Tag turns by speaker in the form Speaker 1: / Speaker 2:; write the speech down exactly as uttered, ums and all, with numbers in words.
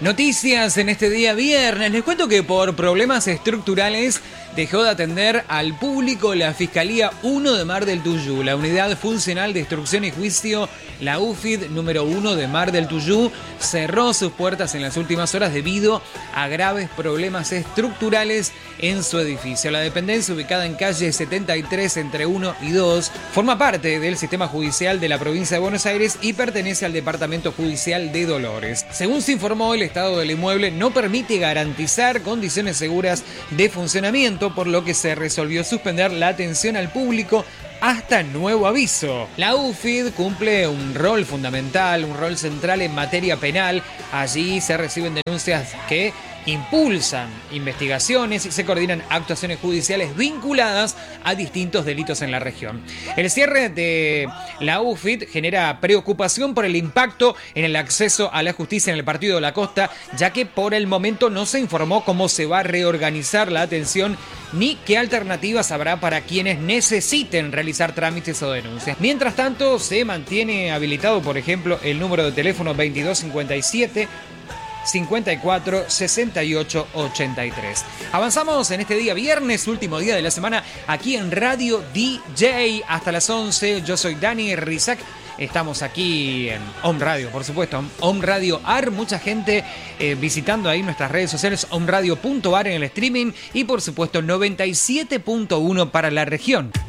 Speaker 1: Noticias en este día viernes. Les cuento que por problemas estructurales dejó de atender al público la Fiscalía uno de Mar del Tuyú. La Unidad Funcional de Instrucción y Juicio, la U F I D número uno de Mar del Tuyú, cerró sus puertas en las últimas horas debido a graves problemas estructurales en su edificio. La dependencia, ubicada en calle setenta y tres entre uno y dos, forma parte del sistema judicial de la provincia de Buenos Aires y pertenece al Departamento Judicial de Dolores. Según se informó, el estado del inmueble no permite garantizar condiciones seguras de funcionamiento, por lo que se resolvió suspender la atención al público hasta nuevo aviso. La U F I D cumple un rol fundamental, un rol central en materia penal. Allí se reciben denuncias que impulsan investigaciones y se coordinan actuaciones judiciales vinculadas a distintos delitos en la región. El cierre de la U F I D genera preocupación por el impacto en el acceso a la justicia en el Partido de la Costa, ya que por el momento no se informó cómo se va a reorganizar la atención ni qué alternativas habrá para quienes necesiten realizar trámites o denuncias. Mientras tanto, se mantiene habilitado, por ejemplo, el número de teléfono veintidós cincuenta y siete cincuenta y cuatro sesenta y ocho ochenta y tres. Avanzamos en este día viernes, último día de la semana, aquí en Radio D J hasta las once. Yo soy Dani Rizak. Estamos aquí en Om Radio, por supuesto, Om Radio A R. Mucha gente eh, visitando ahí nuestras redes sociales, omradio punto a r en el streaming y por supuesto noventa y siete punto uno para la región.